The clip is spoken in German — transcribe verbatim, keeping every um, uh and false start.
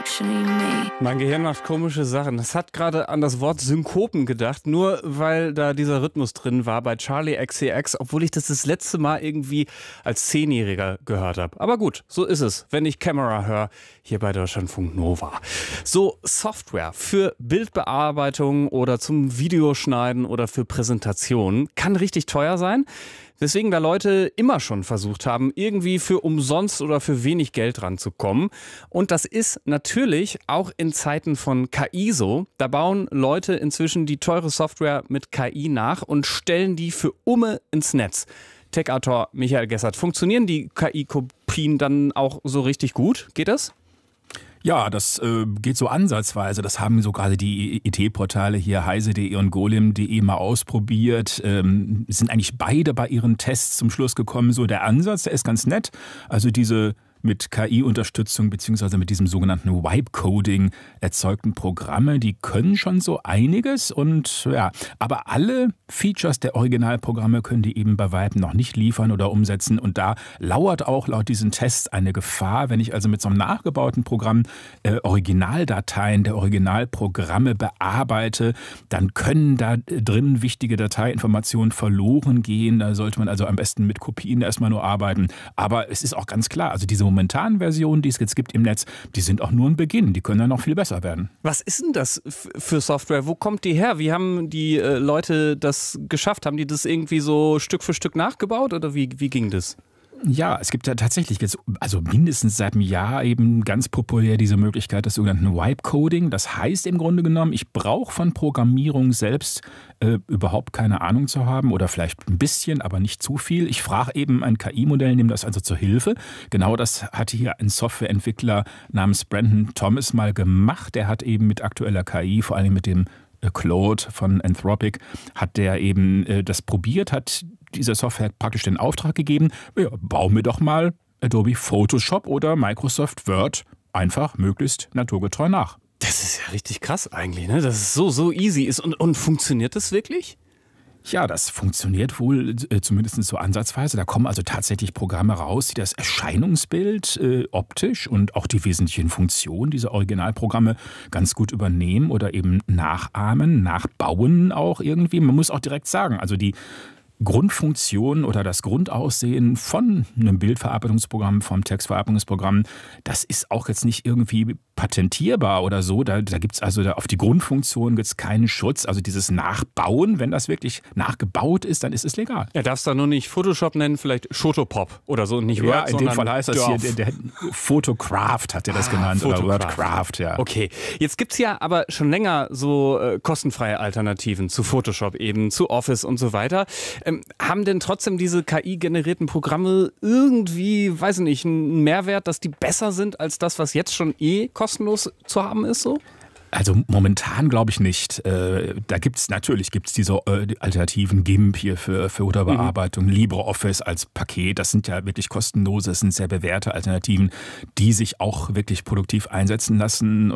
actually me. Mein Gehirn macht komische Sachen. Es hat gerade an das Wort Synkopen gedacht, nur weil da dieser Rhythmus drin war bei Charli X C X, obwohl ich das das letzte Mal irgendwie als Zehnjähriger gehört habe. Aber gut, so ist es, wenn ich Camera höre, hier bei Deutschlandfunk Nova. So Software für Bildbearbeitung oder zum Videoschneiden oder für Präsentationen kann richtig teuer sein. Weswegen da Leute immer schon versucht haben, irgendwie für umsonst oder für wenig Geld ranzukommen. Und das ist natürlich auch in Zeiten von K I so. Da bauen Leute inzwischen die teure Software mit K I nach und stellen die für Umme ins Netz. Tech-Autor Michael Gessert, funktionieren die K I-Kopien dann auch so richtig gut? Geht das? Ja, das äh, geht so ansatzweise. Das haben so gerade die I T-Portale hier heise punkt de und golem punkt de mal ausprobiert. Ähm, sind eigentlich beide bei ihren Tests zum Schluss gekommen. So der Ansatz, der ist ganz nett. Also diese mit K I-Unterstützung beziehungsweise mit diesem sogenannten Vibe-Coding erzeugten Programme, die können schon so einiges und ja, aber alle Features der Originalprogramme können die eben bei Vibe noch nicht liefern oder umsetzen und da lauert auch laut diesen Tests eine Gefahr, wenn ich also mit so einem nachgebauten Programm äh, Originaldateien der Originalprogramme bearbeite, dann können da drin wichtige Dateiinformationen verloren gehen, da sollte man also am besten mit Kopien erstmal nur arbeiten, aber es ist auch ganz klar, also diese momentanen Versionen, die es jetzt gibt im Netz, die sind auch nur ein Beginn. Die können dann noch viel besser werden. Was ist denn das für Software? Wo kommt die her? Wie haben die äh, Leute das geschafft? Haben die das irgendwie so Stück für Stück nachgebaut oder wie, wie ging das? Ja, es gibt ja tatsächlich jetzt, also mindestens seit einem Jahr eben ganz populär diese Möglichkeit des sogenannten Vibe-Coding. Das heißt im Grunde genommen, ich brauche von Programmierung selbst äh, überhaupt keine Ahnung zu haben oder vielleicht ein bisschen, aber nicht zu viel. Ich frage eben ein K I-Modell, nehme das also zur Hilfe. Genau das hatte hier ein Softwareentwickler namens Brandon Thomas mal gemacht. Der hat eben mit aktueller K I, vor allem mit dem Claude von Anthropic, hat der eben äh, das probiert, hat dieser Software praktisch den Auftrag gegeben, ja, bau mir doch mal Adobe Photoshop oder Microsoft Word einfach möglichst naturgetreu nach. Das ist ja richtig krass eigentlich, ne? Dass es so, so easy ist. Und, und funktioniert das wirklich? Ja, das funktioniert wohl äh, zumindest so ansatzweise. Da kommen also tatsächlich Programme raus, die das Erscheinungsbild äh, optisch und auch die wesentlichen Funktionen dieser Originalprogramme ganz gut übernehmen oder eben nachahmen, nachbauen auch irgendwie. Man muss auch direkt sagen, also die Grundfunktion oder das Grundaussehen von einem Bildverarbeitungsprogramm, vom Textverarbeitungsprogramm, das ist auch jetzt nicht irgendwie patentierbar oder so. Da, da gibt es also da auf die Grundfunktion gibt's keinen Schutz. Also dieses Nachbauen, wenn das wirklich nachgebaut ist, dann ist es legal. Er darf es da nur nicht Photoshop nennen, vielleicht Shotopop oder so, nicht Word, Word, ja, in dem Fall heißt das Dorf. hier, der, der Photocraft hat er das ah, genannt Photocraft. Oder Wordcraft, ja. Okay, jetzt gibt es ja aber schon länger so äh, kostenfreie Alternativen zu Photoshop eben, zu Office und so weiter. Ähm, haben denn trotzdem diese K I-generierten Programme irgendwie, weiß ich nicht, einen Mehrwert, dass die besser sind als das, was jetzt schon eh kostenlos zu haben ist so? Also momentan glaube ich nicht. Äh, da gibt's natürlich gibt's diese äh, die alternativen GIMP hier für, für Fotobearbeitung, mhm. LibreOffice als Paket. Das sind ja wirklich kostenlose, das sind sehr bewährte Alternativen, die sich auch wirklich produktiv einsetzen lassen.